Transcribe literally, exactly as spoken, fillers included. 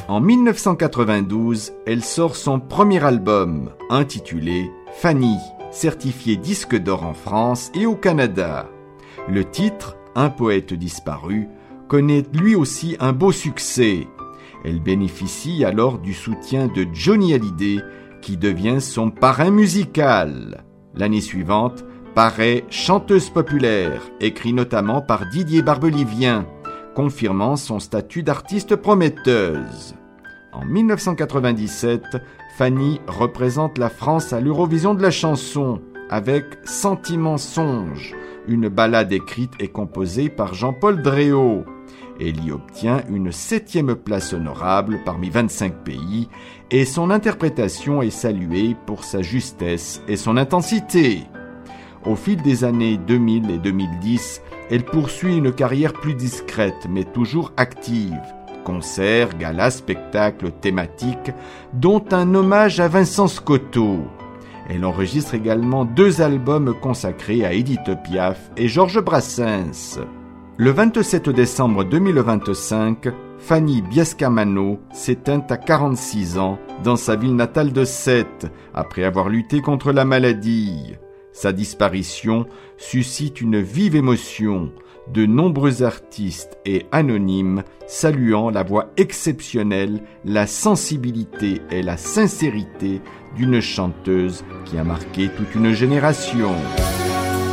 En dix-neuf cent quatre-vingt-douze, elle sort son premier album, intitulé « Fanny », certifié disque d'or en France et au Canada. Le titre, « Un poète disparu », connaît lui aussi un beau succès. Elle bénéficie alors du soutien de Johnny Hallyday, qui devient son parrain musical. L'année suivante, paraît « Chanteuse populaire », écrit notamment par Didier Barbelivien, confirmant son statut d'artiste prometteuse. En dix-neuf cent quatre-vingt-dix-sept, Fanny représente la France à l'Eurovision de la chanson avec « Sentiment songe », une ballade écrite et composée par Jean-Paul Dréau. Elle y obtient une septième place honorable parmi vingt-cinq pays et son interprétation est saluée pour sa justesse et son intensité. Au fil des années deux mille et deux mille dix, elle poursuit une carrière plus discrète mais toujours active. Concerts, galas, spectacles thématiques, dont un hommage à Vincent Scotto. Elle enregistre également deux albums consacrés à Édith Piaf et Georges Brassens. Le vingt-sept décembre deux mille vingt-cinq, Fanny Biascamano s'éteint à quarante-six ans dans sa ville natale de Sète, après avoir lutté contre la maladie. Sa disparition suscite une vive émotion, de nombreux artistes et anonymes saluant la voix exceptionnelle, la sensibilité et la sincérité d'une chanteuse qui a marqué toute une génération.